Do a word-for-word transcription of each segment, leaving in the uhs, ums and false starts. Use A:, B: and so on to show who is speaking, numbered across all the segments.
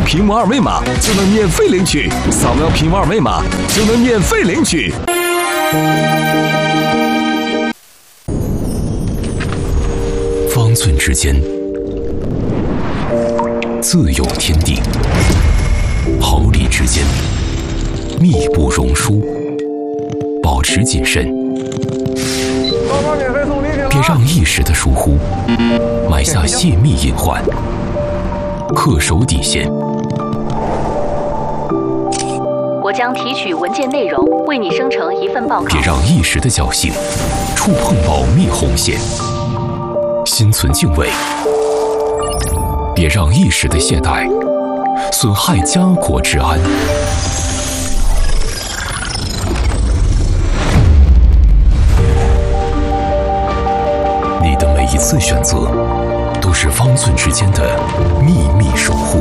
A: 屏幕二维码就能免费领取，扫描屏幕二维码就能免费领取。方寸之间，自有天地；毫厘之间，密不容疏。保持谨慎，别让一时的疏忽埋下泄密隐患。恪守底线。
B: 我将提取文件内容，为你生成一份报告。
A: 别让一时的侥幸触碰保密红线。心存敬畏，别让一时的懈怠损害家国治安。你的每一次选择，都是方寸之间的秘密守护。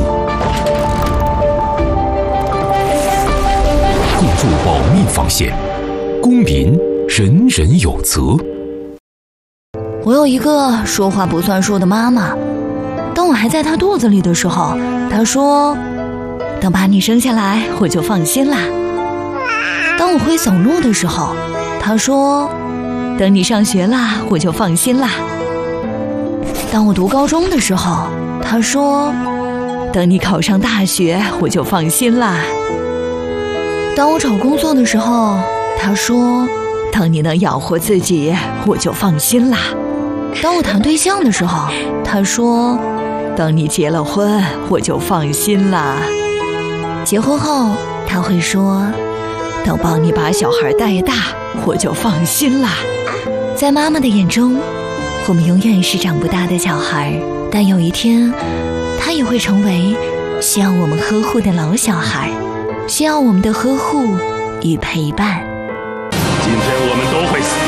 A: 共筑保密防线，公民人人有责。
C: 我有一个说话不算数的妈妈，当我还在她肚子里的时候，她说：“等把你生下来，我就放心啦。”当我会走路的时候，她说：“等你上学啦，我就放心啦。”当我读高中的时候，她说：“等你考上大学，我就放心啦。”当我找工作的时候，她说：“等你能养活自己，我就放心啦。”当我谈对象的时候，她说：“等你结了婚，我就放心啦。”结婚后，她会说：“等帮你把小孩带大，我就放心啦。”在妈妈的眼中，我们永远是长不大的小孩，但有一天，她也会成为需要我们呵护的老小孩，需要我们的呵护与陪伴。
D: 今天我们都会死。